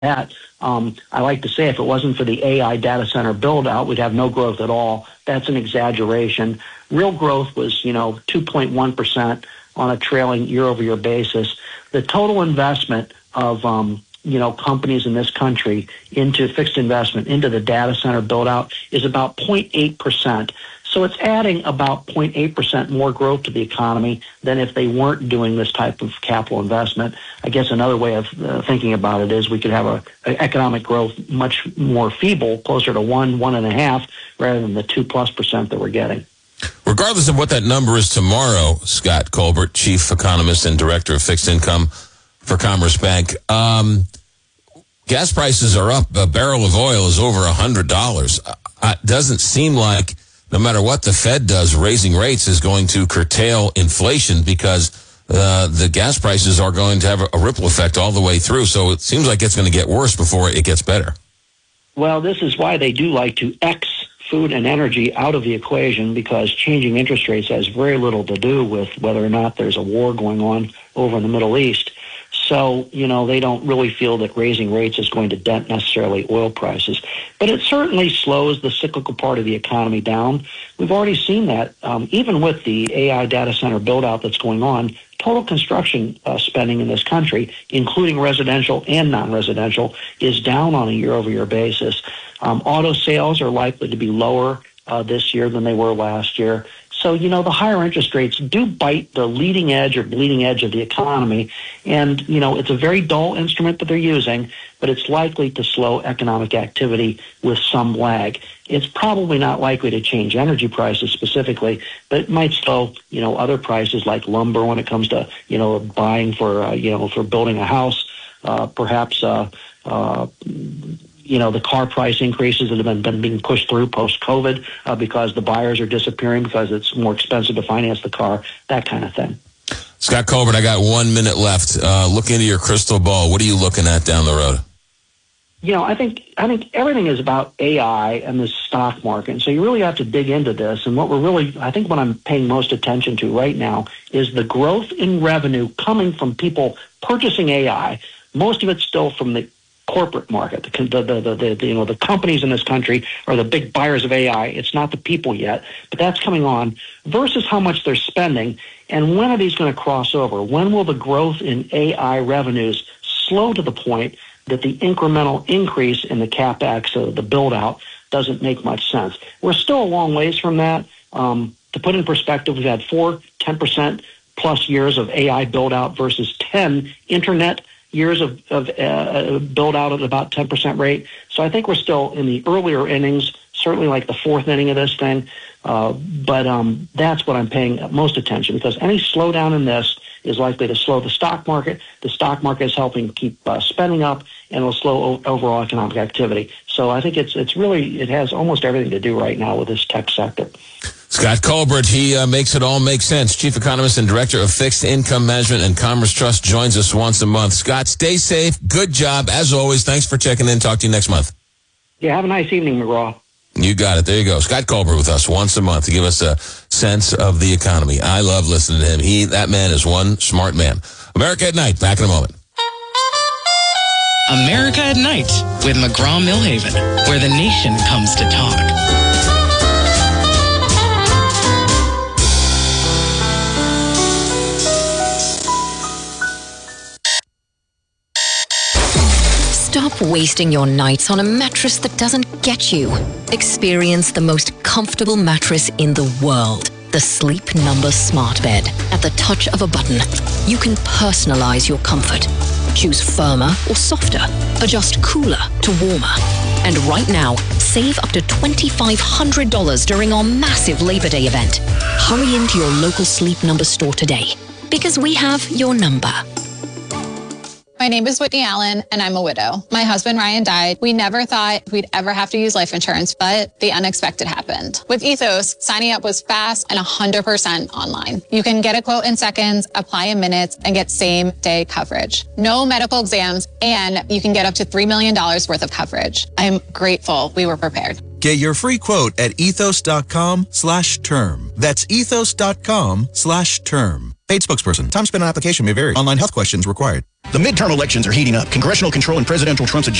that. I like to say if it wasn't for the AI data center build out, we'd have no growth at all. That's an exaggeration. Real growth was, 2.1% on a trailing year-over-year basis. The total investment of, companies in this country into fixed investment into the data center build out is about 0.8%. So it's adding about 0.8% more growth to the economy than if they weren't doing this type of capital investment. I guess another way of thinking about it is we could have a economic growth much more feeble, closer to 1.5%, rather than the 2+% that we're getting. Regardless of what that number is tomorrow, Scott Colbert, Chief Economist and Director of Fixed Income for Commerce Bank, gas prices are up. A barrel of oil is over $100. Doesn't seem like no matter what the Fed does, raising rates is going to curtail inflation because the gas prices are going to have a ripple effect all the way through. So it seems like it's going to get worse before it gets better. Well, this is why they do like to X food and energy out of the equation, because changing interest rates has very little to do with whether or not there's a war going on over in the Middle East. So, they don't really feel that raising rates is going to dent necessarily oil prices. But it certainly slows the cyclical part of the economy down. We've already seen that, even with the AI data center build-out that's going on. Total construction spending in this country, including residential and non-residential, is down on a year-over-year basis. Auto sales are likely to be lower this year than they were last year. So, the higher interest rates do bite the leading edge or bleeding edge of the economy. And, it's a very dull instrument that they're using, but it's likely to slow economic activity with some lag. It's probably not likely to change energy prices specifically, but it might slow, other prices like lumber when it comes to, buying for building a house, perhaps, the car price increases that have been being pushed through post-COVID because the buyers are disappearing because it's more expensive to finance the car, that kind of thing. Scott Colbert, I got 1 minute left. Look into your crystal ball. What are you looking at down the road? I think everything is about AI and the stock market. And so you really have to dig into this. And what I'm paying most attention to right now is the growth in revenue coming from people purchasing AI. Most of it's still from the corporate market. The companies in this country are the big buyers of AI. It's not the people yet, but that's coming on, versus how much they're spending. And when are these going to cross over? When will the growth in AI revenues slow to the point that the incremental increase in the CapEx, the build out, doesn't make much sense? We're still a long ways from that. To put in perspective, we've had 10% plus years of AI build out versus 10 internet years of build out at about 10% rate. So I think we're still in the earlier innings, certainly like the fourth inning of this thing. But that's what I'm paying most attention, because any slowdown in this is likely to slow the stock market. The stock market is helping keep spending up, and it'll slow overall economic activity. So I think it has almost everything to do right now with this tech sector. Scott Colbert, he makes it all make sense. Chief Economist and Director of Fixed Income Management and Commerce Trust, joins us once a month. Scott, stay safe. Good job. As always, thanks for checking in. Talk to you next month. Yeah, have a nice evening, McGraw. You got it. There you go. Scott Colbert with us once a month to give us a sense of the economy. I love listening to him. That man is one smart man. America at Night. Back in a moment. America at Night with McGraw-Milhaven, where the nation comes to talk. Stop wasting your nights on a mattress that doesn't get you. Experience the most comfortable mattress in the world. The Sleep Number Smart Bed. At the touch of a button, you can personalize your comfort. Choose firmer or softer. Adjust cooler to warmer. And right now, save up to $2,500 during our massive Labor Day event. Hurry into your local Sleep Number store today, because we have your number. My name is Whitney Allen, and I'm a widow. My husband, Ryan, died. We never thought we'd ever have to use life insurance, but the unexpected happened. With Ethos, signing up was fast and 100% online. You can get a quote in seconds, apply in minutes, and get same-day coverage. No medical exams, and you can get up to $3 million worth of coverage. I'm grateful we were prepared. Get your free quote at ethos.com/term. That's ethos.com/term. Paid spokesperson. Time spent on application may vary. Online health questions required. The midterm elections are heating up. Congressional control and presidential Trump's agenda